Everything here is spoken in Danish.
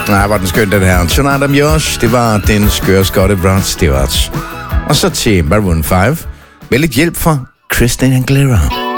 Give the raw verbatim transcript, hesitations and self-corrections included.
Nej, var den skøn, den her. Tonight I'm Yours, det var den skøre skotte Rod Stewart. Og så til Maroon fem med lidt hjælp fra Christina Aguilera.